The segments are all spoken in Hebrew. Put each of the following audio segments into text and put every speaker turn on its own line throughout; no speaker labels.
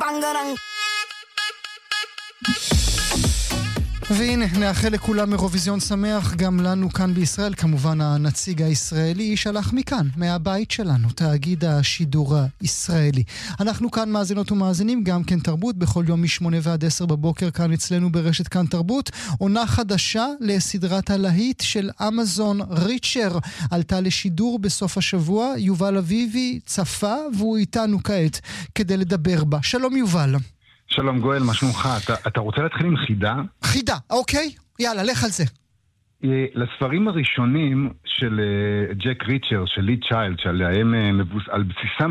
והנה, נאחל לכולם אירוויזיון שמח, גם לנו כאן בישראל. כמובן הנציג הישראלי שלח מכאן, מהבית שלנו, תאגיד השידור הישראלי. אנחנו כאן מאזינות ומאזינים, גם כן תרבות, בכל יום מ8 ועד 10 בבוקר, כאן אצלנו ברשת כאן תרבות. עונה חדשה לסדרת הלהיט של אמזון, ריצ'ר, עלתה לשידור בסוף השבוע. יובל אביבי צפה, והוא איתנו כעת כדי לדבר בה. שלום יובל.
שלום גואל, מה שלומך? אתה רוצה להתחיל עם חידה?
חידה, אוקיי. יאללה, לך על זה.
לספרים הראשונים של ג'ק ריצ'ר, של לי צ'יילד, על בסיסם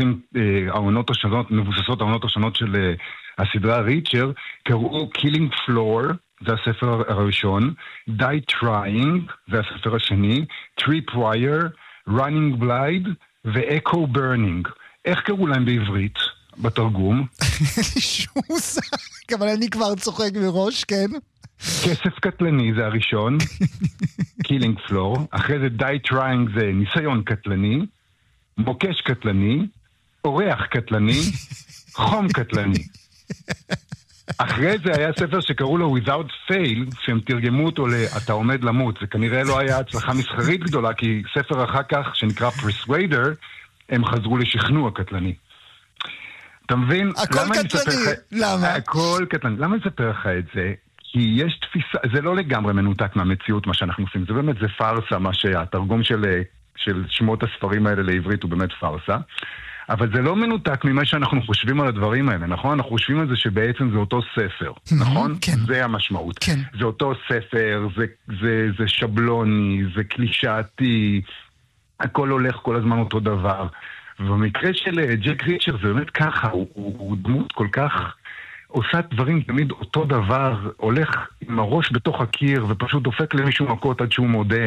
מבוססות העונות השונות של הסדרה ריצ'ר, קראו Killing Floor, זה הספר הראשון, Die Trying, זה הספר השני, Tripwire, Running Blind ו-Echo Burning. איך קראו להם בעברית? בתרגום.
שום מושג, אבל אני כבר צוחק מראש, כן?
כסף קטלני זה הראשון, Killing Floor, אחרי זה Die Trying זה ניסיון קטלני, מוקש קטלני, אורח קטלני, חום קטלני. אחרי זה היה ספר שקראו לו Without Fail, שהם תרגמו אותו אתה עומד למות. זה כנראה לא היה הצלחה מסחרית גדולה, כי ספר אחר כך שנקרא Persuader, הם חזרו לשכנוע קטלני. אתה מבין?
הכל קטלני, למה?
הכל קטלני. למה אספר לך את זה? כי יש תפיסה, זה לא לגמרי מנותק מהמציאות מה שאנחנו עושים, זה באמת, זה פרסה, מה שהתרגום של שמות הספרים האלה לעברית הוא באמת פרסה, אבל זה לא מנותק ממה שאנחנו חושבים על הדברים האלה, נכון? אנחנו חושבים על זה שבעצם זה אותו ספר, נכון?
כן.
זה המשמעות.
כן.
זה אותו ספר, זה שבלוני, זה קלישאתי, הכל הולך כל הזמן אותו דבר. ובמקרה של ג'ק ריצ'ר זה באמת ככה, הוא דמות כל כך עושה דברים תמיד אותו דבר, הולך עם הראש בתוך הקיר ופשוט דופק למישהו מכות עד שהוא מודה.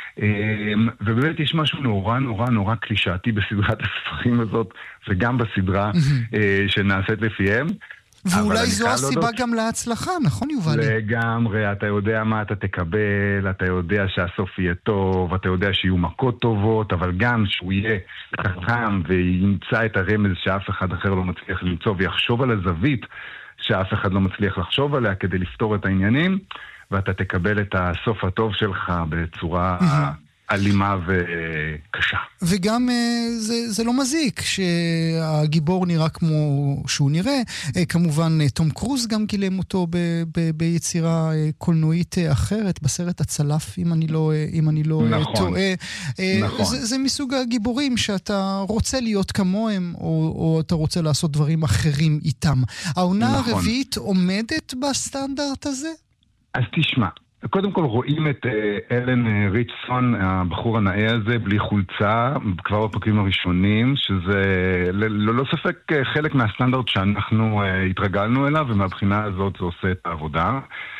ובאמת יש משהו נורא נורא נורא קלישאתי בסדרת הספרים הזאת, וגם בסדרה שנעשית לפיהם.
ואולי זו הסיבה גם להצלחה, נכון יובלי?
לגמרי, אתה יודע מה אתה תקבל, אתה יודע שהסוף יהיה טוב, אתה יודע שיהיו מכות טובות, אבל גם שהוא יהיה חכם וימצא את הרמז שאף אחד אחר לא מצליח למצוא, ויחשוב על הזווית שאף אחד לא מצליח לחשוב עליה כדי לפתור את העניינים, ואתה תקבל את הסוף הטוב שלך בצורה אלימה וקשה.
וגם זה לא מזיק שהגיבור נראה כמו שהוא נראה. כמובן תום קרוז גם גילם אותו ביצירה קולנועית אחרת, בסרט הצלף, אם אני לא טועה. נכון. זה מסוג הגיבורים שאתה רוצה להיות כמוהם, או אתה רוצה לעשות דברים אחרים איתם. העונה הרביעית עומדת בסטנדרט הזה?
אז תשמע, קודם כל רואים את אלן ריצ'סון, הבחור הנאה הזה, בלי חולצה, כבר בפרקים הראשונים, שזה ללא ספק חלק מהסטנדרט שאנחנו התרגלנו אליו, ומהבחינה הזאת זה עושה את העבודה.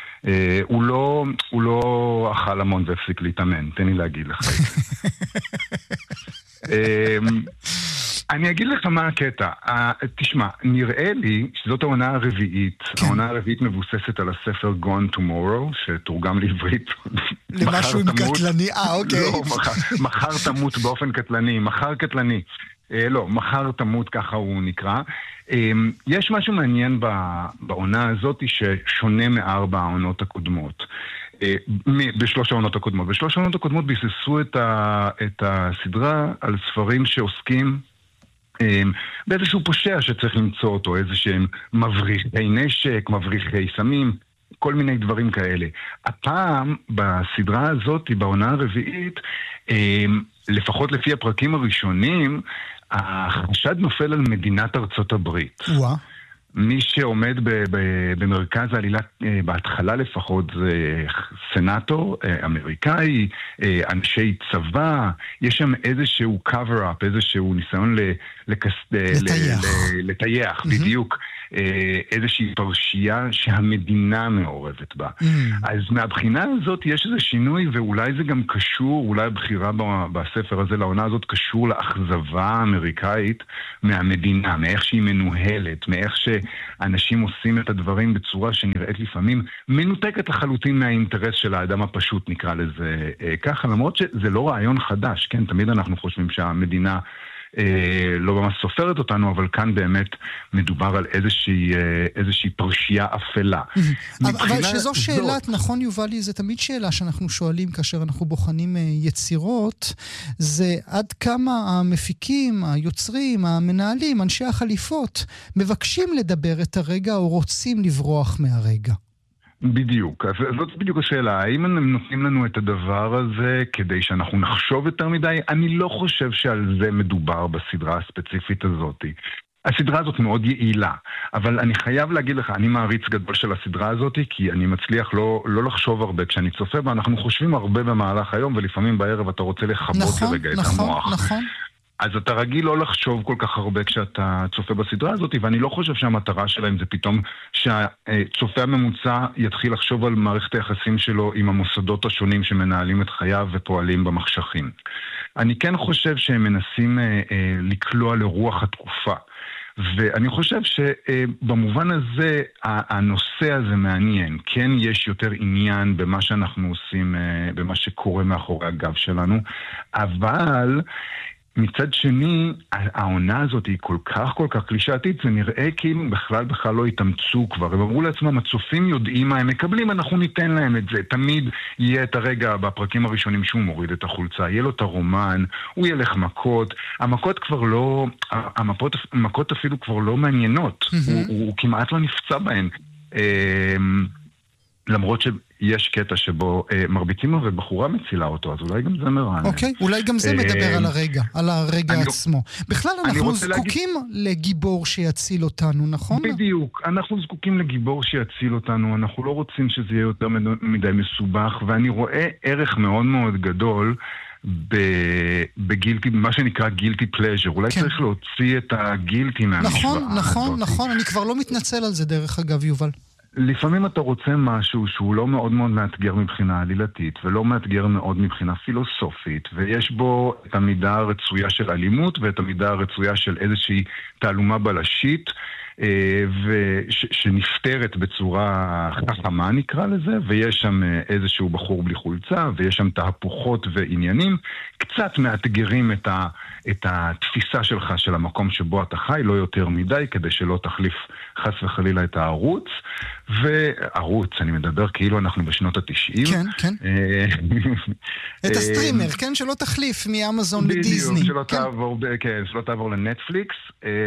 הוא לא אכל המון והפסיק להתאמן, תן לי להגיד לך את זה. אני אגיד לך מה הקטע. תשמע, נראה לי שזאת העונה הרביעית. העונה הרביעית מבוססת על הספר Gone Tomorrow, שתורגם לעברית.
למשהו עם קטלני, אוקיי.
לא, מחר תמות באופן קטלני, מחר קטלני. לא, מחר תמות, ככה הוא נקרא. יש משהו מעניין בעונה הזאת ששונה מארבע העונות הקודמות. בשלוש העונות הקודמות. בשלוש העונות הקודמות ביססו את הסדרה על ספרים שעוסקים באיזשהו פושע שצריך למצוא אותו, איזשהם מבריחי נשק, מבריחי סמים, כל מיני דברים כאלה. הפעם, בסדרה הזאת, בעונה הרביעית, לפחות לפי הפרקים הראשונים, החשד נופל על מדינת ארצות הברית.
וואה.
מי שעומד במרכז העלילה, בהתחלה לפחות, זה סנאטור אמריקאי, אנשי צבא, יש שם איזשהו cover-up, איזשהו ניסיון לטייח, בדיוק, איזושהי פרשייה שהמדינה מעורבת בה. אז מהבחינה הזאת יש איזה שינוי, ואולי זה גם קשור, אולי הבחירה בספר הזה לעונה הזאת קשור לאכזבה האמריקאית מהמדינה, מאיך שהיא מנוהלת, מאיך שאנשים עושים את הדברים בצורה שנראית לפעמים מנותקת לחלוטין מהאינטרס של האדם הפשוט, נקרא לזה ככה, למרות שזה לא רעיון חדש, כן? תמיד אנחנו חושבים שהמדינה לא ממש סופרת אותנו, אבל כאן באמת מדובר על איזושהי פרשייה אפלה.
אבל שזו שאלה, נכון יובלי, זה תמיד שאלה שאנחנו שואלים כאשר אנחנו בוחנים יצירות, זה עד כמה המפיקים, היוצרים, המנהלים, אנשי החליפות, מבקשים לדבר את הרגע או רוצים לברוח מהרגע.
בדיוק, אז זאת בדיוק השאלה, האם הם נותנים לנו את הדבר הזה כדי שאנחנו נחשוב יותר מדי? אני לא חושב שעל זה מדובר בסדרה הספציפית הזאת. הסדרה הזאת מאוד יעילה, אבל אני חייב להגיד לך, אני מעריץ גדול של הסדרה הזאת, כי אני מצליח לא לחשוב הרבה כשאני צופה, ואנחנו חושבים הרבה במהלך היום, ולפעמים בערב אתה רוצה לחבות לרגע את המוח.
נכון.
אז אתה רגיל לא לחשוב כל כך הרבה כשאתה צופה בסדרה הזאת, ואני לא חושב שהמטרה שלהם זה פתאום שהצופה הממוצע יתחיל לחשוב על מערכת היחסים שלו עם המוסדות השונים שמנהלים את חייו ופועלים במחשכים. אני כן חושב שהם מנסים לקלוע לרוח התקופה. ואני חושב שבמובן הזה הנושא הזה מעניין. כן יש יותר עניין במה שאנחנו עושים, במה שקורה מאחורי הגב שלנו, אבל מצד שני, העונה הזאת היא כל כך קלישאתית, זה נראה כאילו בכלל לא התאמצו כבר. הם אמרו לעצמם, הצופים יודעים מה הם מקבלים, אנחנו ניתן להם את זה. תמיד יהיה את הרגע בפרקים הראשונים שהוא מוריד את החולצה, יהיה לו את הרומן, הוא ילך מכות. המכות כבר לא, המכות אפילו כבר לא מעניינות. הוא כמעט לא נפצע בהן. למרות שיש קטע שבו מרביצים לו ובחורה מצילה אותו, אז אולי גם זה מרענן.
אוקיי, אולי גם זה מדבר על הרגע עצמו. בכלל אנחנו זקוקים לגיבור שיציל אותנו, נכון?
בדיוק, אנחנו זקוקים לגיבור שיציל אותנו, אנחנו לא רוצים שזה יהיה יותר מדי מסובך, ואני רואה ערך מאוד מאוד גדול בגילטי, מה שנקרא גילטי פלז'ר. אולי צריך להוציא את הגילטי מהמשוואה הזאת.
נכון, אני כבר לא מתנצל על זה דרך אגב, יובל.
לפעמים אתה רוצה משהו שהוא לא מאוד מאוד מאתגר מבחינה עלילתית, ולא מאתגר מאוד מבחינה פילוסופית, ויש בו את המידה הרצויה של אלימות, ואת המידה הרצויה של איזושהי תעלומה בלשית, שנפטרת בצורה חכמה נקרא לזה, ויש שם איזשהו בחור בלי חולצה, ויש שם תהפוכות ועניינים, קצת מאתגרים את התפיסה שלך של המקום שבו אתה חי, לא יותר מדי, כדי שלא תחליף חס וחלילה את הערוץ, וערוץ, אני מדבר כאילו אנחנו בשנות ה-90.
כן. את הסטרימר, כן, שלא תחליף מאמזון לדיזני.
בדיוק, שלא תעבור לנטפליקס,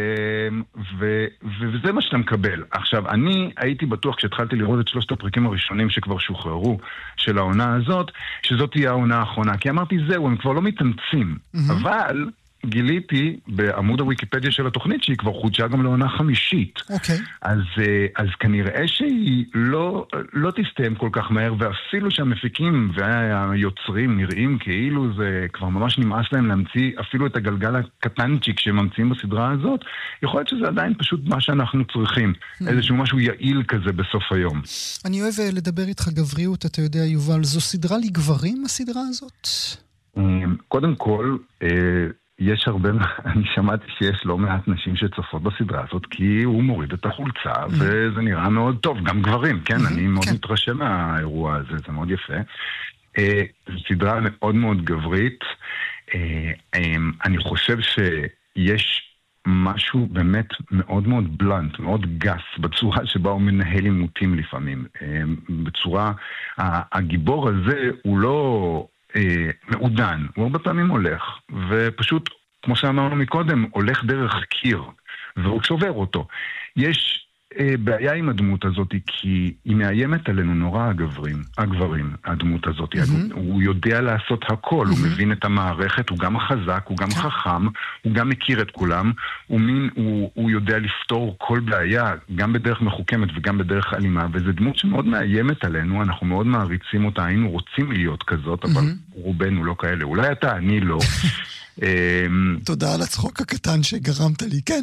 וזה מה שאתה מקבל. עכשיו, אני הייתי בטוח כשהתחלתי לראות את 3 הפרקים הראשונים שכבר שוחררו של העונה הזאת, שזאת תהיה העונה האחרונה, כי אמרתי זהו, הם כבר לא מתאמצים, אבל גיליתי בעמוד הוויקיפדיה של התוכנית שהיא כבר חודשה גם לעונה 5.
אוקיי.
אז כנראה שהיא לא תסתיים כל כך מהר, ואפילו שהמפיקים והיוצרים נראים כאילו זה כבר ממש נמאס להם להמציא אפילו את הגלגל הקטנצ'יק שממציאים בסדרה הזאת, יכול להיות שזה עדיין פשוט מה שאנחנו צריכים, איזשהו משהו יעיל כזה בסוף היום.
אני אוהב לדבר איתך גבריות, אתה יודע יובל, זו סדרה לגברים הסדרה הזאת?
קודם כל, יש הרבה, אני שמעתי שיש לא מעט נשים שצופות בסדרה הזאת, כי הוא מוריד את החולצה, וזה נראה מאוד טוב, גם גברים, כן? אני מאוד מתרשם מהאירוע הזה, זה מאוד יפה. סדרה מאוד מאוד גברית, אני חושב שיש משהו באמת מאוד מאוד בלנט, מאוד גס, בצורה שבה הוא מנהל עימותים לפעמים. בצורה, הגיבור הזה הוא לא מעודן, הוא הרבה פעמים הולך, ופשוט, כמו שאמרנו מקודם, הולך דרך קיר, והוא שובר אותו. יש בעיה עם הדמות הזאת, כי היא מאיימת עלינו נורא הגברים, הדמות הזאת. הוא יודע לעשות הכל, הוא מבין את המערכת, הוא גם חזק, הוא גם חכם, הוא גם מכיר את כולם, הוא יודע לפתור כל בעיה, גם בדרך מחוכמת וגם בדרך אלימה, וזו דמות שמאוד מאיימת עלינו, אנחנו מאוד מעריצים אותה, היינו רוצים להיות כזאת, אבל רובנו לא כאלה. אולי אתה, אני לא.
תודה על הצחוק הקטן שגרמת לי, כן.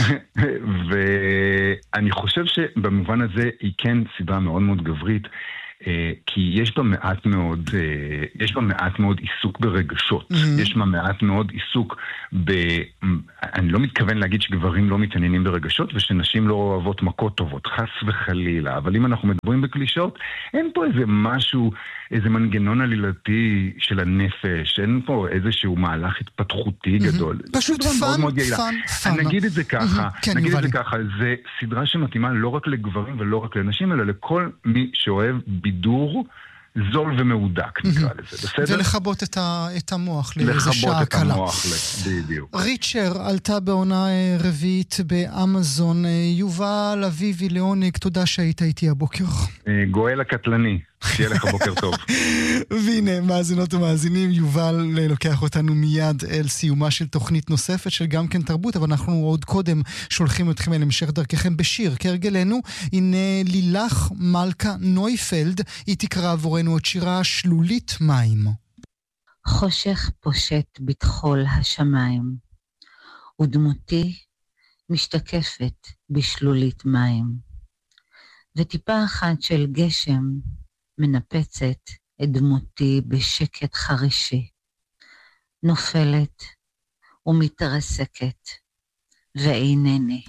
ואני חושב שבמובן הזה היא כן סדרה מאוד מאוד גברית, כי יש בה מעט מאוד עיסוק ברגשות. יש בה מעט מאוד עיסוק אני לא מתכוון להגיד שגברים לא מתעניינים ברגשות, ושנשים לא אוהבות מכות טובות, חס וחלילה. אבל אם אנחנו מדברים בקלישות, אין פה איזה משהו, איזה מנגנון עלילתי של הנפש, אין פה איזשהו מהלך התפתחותי גדול.
פשוט פן.
נגיד את זה ככה, זה סדרה שמתאימה לא רק לגברים ולא רק לנשים, אלא לכל מי שאוהב בידור זול ומהודק, נקרא לזה, בסדר?
ולחבות את המוח לאיזה שעה קלה.
לחבות את המוח, בדיוק.
ריצ'ר עלתה בעונה רביעית באמזון. יובל אביבי לעונג, תודה שהיית איתי הבוקר.
גואל הקטלני. שיהיה לך בוקר טוב.
והנה, מאזינות ומאזינים, יובל לוקח אותנו מיד אל סיומה של תוכנית נוספת של גם כן תרבות, אבל אנחנו עוד קודם שולחים אתכם אל המשך דרככם בשיר. כהרגלנו, הנה לילך מלכה נויפלד, היא תקרא עבורנו את שירה שלולית מים.
חושך פושט בתחול השמיים, ודמותי משתקפת בשלולית מים, וטיפה אחת של גשם מנפצת את דמותי בשקט חרישי, נופלת ומתרסקת ואינני.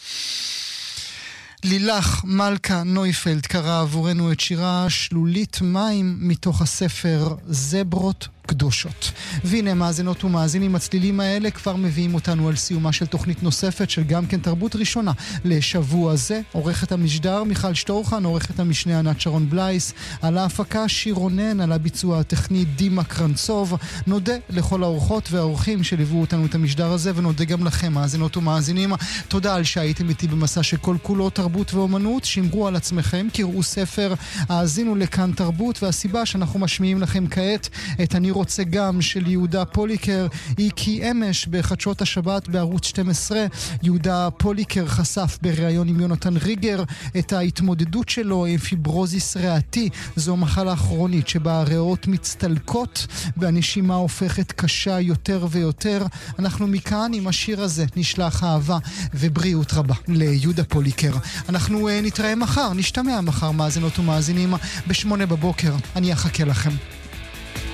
לילך מלכה נויפלד קרא עבורנו את שירה שלולית מים מתוך הספר זברות קדושות. והנה, מאזינות ומאזינים, הצלילים האלה כבר מביאים אותנו על סיומה של תוכנית נוספת של גם כן תרבות ראשונה לשבוע זה. עורכת המשדר מיכל שטורחן, עורכת המשנה ענת שרון בלייס, על ההפקה שיר רונן, על הביצוע הטכני דימה קרנצוב. נודה לכל האורחות והאורחים שליוו אותנו את המשדר הזה, ונודה גם לכם, מאזינות ומאזינים. תודה על שהייתם איתי במסע שכל כולו תרבות ואומנות. שמרו על עצמכם, קראו ספר, האזינו לכאן תרבות, והסיבה שאנחנו משמיעים לכם כעת את אני רוצה גם של יהודה פוליקר היא כי אמש בחדשות השבת בערוץ 12 יהודה פוליקר חשף בריאיון עם יונתן ריגר את ההתמודדות שלו עם פיברוזיס ריאתי. זו מחלה כרונית שבה הריאות מצטלקות והנשימה הופכת קשה יותר ויותר. אנחנו מכאן עם השיר הזה נשלח אהבה ובריאות רבה ליהודה פוליקר. אנחנו נתראה מחר, נשתמע מחר, מאזינות ומאזינים ב8 בבוקר. אני אחכה לכם.